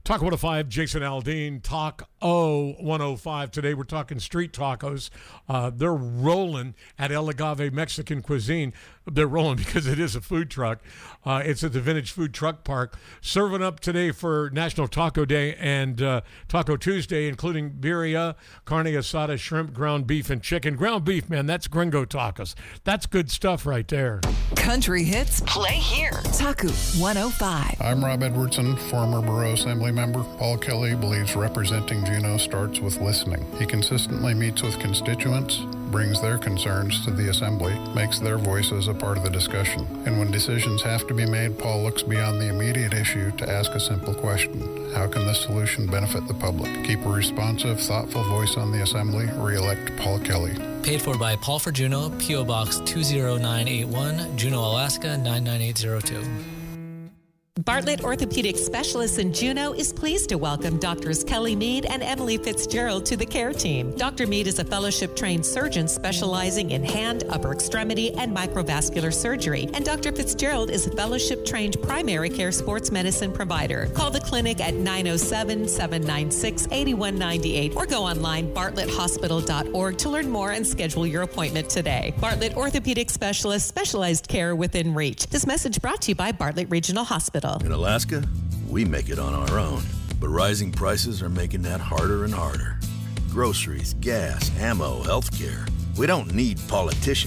Talk 105, Jason Aldean. Talk 105. Today we're talking street tacos. They're rolling at El Agave Mexican Cuisine. They're rolling because it is a food truck. It's at the Vintage Food Truck Park. Serving up today for National Taco Day and Taco Tuesday, including birria, carne asada, shrimp, ground beef, and chicken. Ground beef, man, that's gringo tacos. That's good stuff right there. Country hits play here. Taku 105. I'm Rob Edwardson, former Borough Assembly member. Paul Kelly believes representing Juneau starts with listening. He consistently meets with constituents, brings their concerns to the Assembly, makes their voices a part of the discussion. And when decisions have to be made, Paul looks beyond the immediate issue to ask a simple question. How can this solution benefit the public? Keep a responsive, thoughtful voice on the Assembly. Re-elect Paul Kelly. Paid for by Paul for Juneau, P.O. Box 20981, Juneau, Alaska 99802. Bartlett Orthopedic Specialists in Juneau is pleased to welcome Drs. Kelly Mead and Emily Fitzgerald to the care team. Dr. Mead is a fellowship-trained surgeon specializing in hand, upper extremity, and microvascular surgery. And Dr. Fitzgerald is a fellowship-trained primary care sports medicine provider. Call the clinic at 907-796-8198 or go online bartletthospital.org to learn more and schedule your appointment today. Bartlett Orthopedic Specialists, specialized care within reach. This message brought to you by Bartlett Regional Hospital. In Alaska, we make it on our own, but rising prices are making that harder and harder. Groceries, gas, ammo, healthcare. We don't need politicians